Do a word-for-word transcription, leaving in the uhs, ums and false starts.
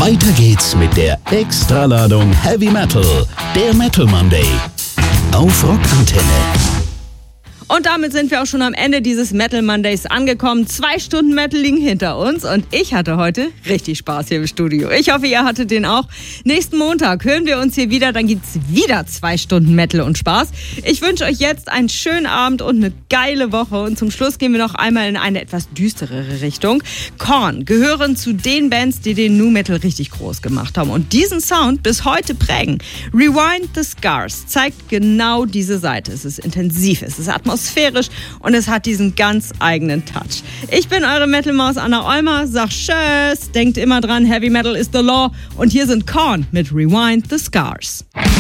Weiter geht's mit der Extraladung Heavy Metal, der Metal Monday auf Rockantenne. Und damit sind wir auch schon am Ende dieses Metal Mondays angekommen. Zwei Stunden Metal liegen hinter uns und ich hatte heute richtig Spaß hier im Studio. Ich hoffe, ihr hattet den auch. Nächsten Montag hören wir uns hier wieder, dann gibt's wieder zwei Stunden Metal und Spaß. Ich wünsche euch jetzt einen schönen Abend und eine geile Woche und zum Schluss gehen wir noch einmal in eine etwas düsterere Richtung. Korn gehören zu den Bands, die den Nu Metal richtig groß gemacht haben und diesen Sound bis heute prägen. Rewind the Scars zeigt genau diese Seite. Es ist intensiv, es ist atmosphärisch. atmosphärisch und es hat diesen ganz eigenen Touch. Ich bin eure Metal-Maus Anna Olmer, sag Tschüss, denkt immer dran, Heavy Metal is the law und hier sind Korn mit Rewind the Scars.